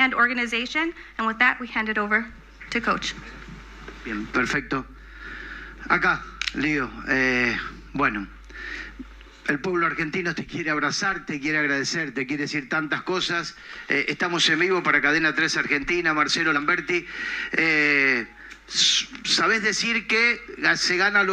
and organization. And with that, we hand it over to Coach. Bien, perfecto. Acá, Lío, bueno, el pueblo argentino te quiere abrazar, te quiere agradecer, te quiere decir tantas cosas. Estamos en vivo para Cadena 3 Argentina, Marcelo Lamberti. ¿Sabés decir que se gana lo